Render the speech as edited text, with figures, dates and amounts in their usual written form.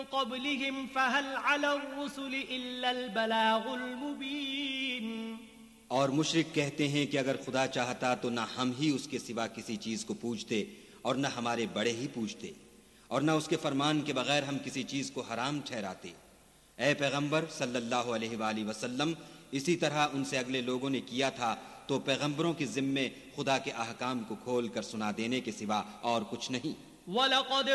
क़ब्लिहिम फ़हल अला रुसुलि इल्लल बलागुल मुबीन। और मुशरिक कहते हैं कि अगर खुदा चाहता तो न हम ही उसके सिवा किसी चीज को पूजते और न हमारे बड़े ही पूजते और न उसके फरमान के बगैर हम किसी चीज को हराम ठहराते। ऐ पैगंबर सल्लल्लाहु अलैहि वसल्लम, इसी तरह उनसे अगले लोगों ने किया था, तो पैगंबरों के जिम्मे खुदा के अहकाम को खोल कर सुना देने के सिवा और कुछ नहीं।